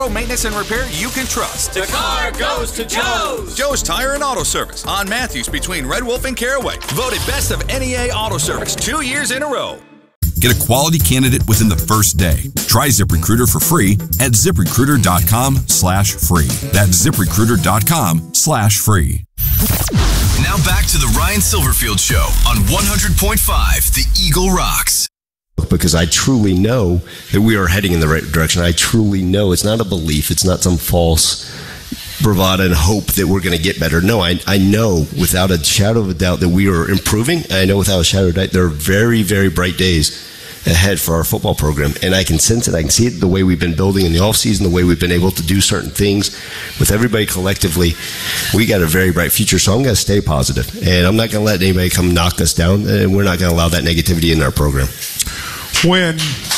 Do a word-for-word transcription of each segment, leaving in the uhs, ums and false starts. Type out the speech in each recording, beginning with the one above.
Maintenance and repair you can trust. The car goes to Joe's. Joe's Tire and Auto Service on Matthews between Red Wolf and Caraway. Voted best of N E A Auto Service two years in a row. Get a quality candidate within the first day. Try ZipRecruiter for free at ZipRecruiter.com slash free. That's ZipRecruiter.com slash free. Now back to the Ryan Silverfield Show on one hundred point five The Eagle Rocks. Because I truly know that we are heading in the right direction. I truly know it's not a belief. It's not some false bravado and hope that we're going to get better. No, I, I know without a shadow of a doubt that we are improving. I know without a shadow of a doubt there are very, very bright days ahead for our football program. And I can sense it. I can see it the way we've been building in the offseason, the way we've been able to do certain things with everybody collectively. We got a very bright future, so I'm going to stay positive. And I'm not going to let anybody come knock us down, and we're not going to allow that negativity in our program. When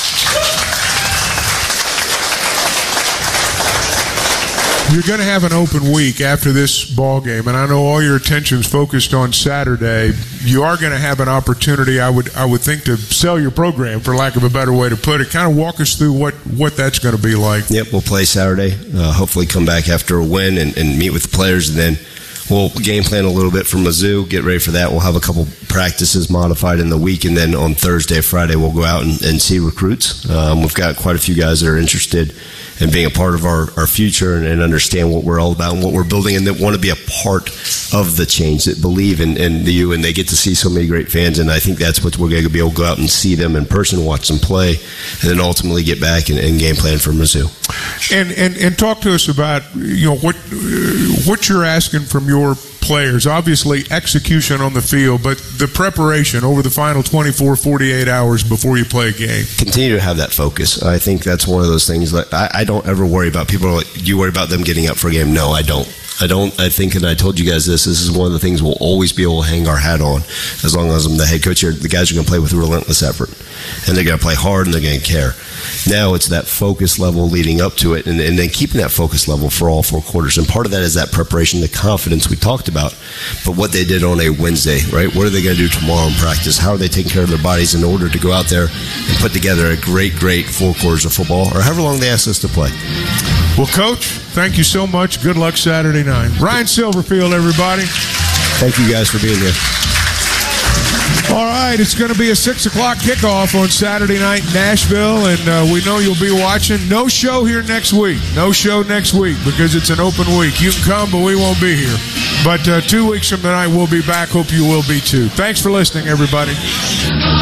you're going to have an open week after this ball game, and I know all your attention's focused on Saturday, you are going to have an opportunity, I would I would think, to sell your program, for lack of a better way to put it. Kind of walk us through what, what that's going to be like. Yep, we'll play Saturday. Uh, hopefully come back after a win and, and meet with the players, and then we'll game plan a little bit for Mizzou, get ready for that. We'll have a couple practices modified in the week, and then on Thursday, Friday, we'll go out and, and see recruits. Um, we've got quite a few guys that are interested in being a part of our, our future and, and understand what we're all about and what we're building, and that want to be a part of the change, that believe in, in the U, and they get to see so many great fans, and I think that's what we're going to be able to go out and see them in person, watch them play, and then ultimately get back and, and game plan for Mizzou. And, and and talk to us about, you know, what what you're asking from your players. Obviously, execution on the field, but the preparation over the final twenty-four, forty-eight hours before you play a game. Continue to have that focus. I think that's one of those things that I, I don't ever worry about. People are like, do you worry about them getting up for a game? No, I don't. I don't. I think, and I told you guys this, this is one of the things we'll always be able to hang our hat on as long as I'm the head coach here. The guys are going to play with relentless effort, and they're going to play hard, and they're going to care. Now it's that focus level leading up to it, and, and then keeping that focus level for all four quarters. And part of that is that preparation, the confidence we talked about. But what they did on a Wednesday, right? What are they going to do tomorrow in practice? How are they taking care of their bodies in order to go out there and put together a great, great four quarters of football, or however long they ask us to play? Well, Coach, thank you so much. Good luck Saturday night. Ryan Silverfield, everybody. Thank you guys for being here. All right, it's going to be a six o'clock kickoff on Saturday night in Nashville, and uh, we know you'll be watching. No show here next week. No show next week because it's an open week. You can come, but we won't be here. But uh, two weeks from tonight, we'll be back. Hope you will be too. Thanks for listening, everybody.